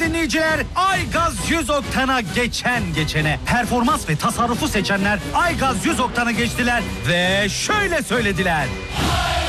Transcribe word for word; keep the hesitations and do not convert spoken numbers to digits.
dinleyiciler, Aygaz yüz oktana geçen geçene performans ve tasarrufu seçenler Aygaz yüz oktana geçtiler ve şöyle söylediler.